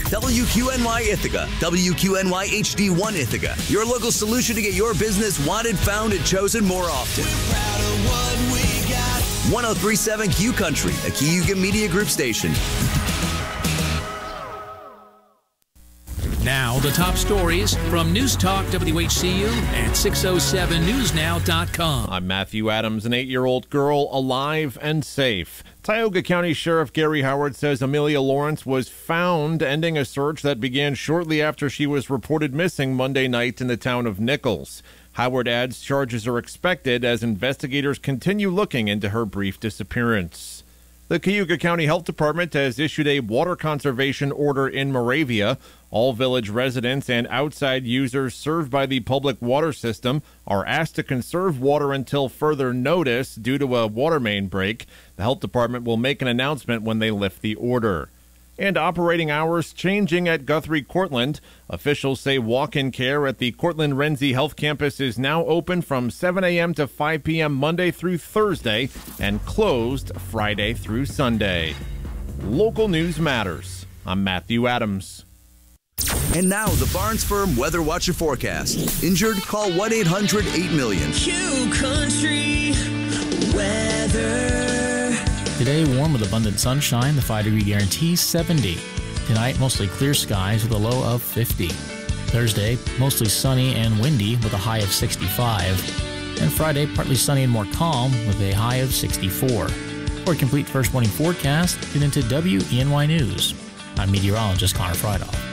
WQNY Ithaca, WQNY HD1 Ithaca, your local solution to get your business wanted, found, and chosen more often. 1037 Q Country, a Cayuga Media Group station. Now, the top stories from News Talk WHCU and 607newsnow.com. I'm Matthew Adams, an 8-year-old girl alive and safe. Tioga County Sheriff Gary Howard says Amelia Lawrence was found, ending a search that began shortly after she was reported missing Monday night in the town of Nichols. Howard adds charges are expected as investigators continue looking into her brief disappearance. The Cayuga County Health Department has issued a water conservation order in Moravia. All village residents and outside users served by the public water system are asked to conserve water until further notice due to a water main break. The health department will make an announcement when they lift the order. And operating hours changing at Guthrie Cortland. Officials say walk-in care at the Cortland Renzi Health Campus is now open from 7 a.m. to 5 p.m. Monday through Thursday and closed Friday through Sunday. Local news matters. I'm Matthew Adams. And now, the Barnes Firm Weather Watcher forecast. Injured? Call 1-800-8-million. Q Country weather. Today, warm with abundant sunshine, the 5-degree guarantee 70. Tonight, mostly clear skies with a low of 50. Thursday, mostly sunny and windy with a high of 65. And Friday, partly sunny and more calm with a high of 64. For a complete first morning forecast, tune into WENY News. I'm meteorologist Connor Friedhoff.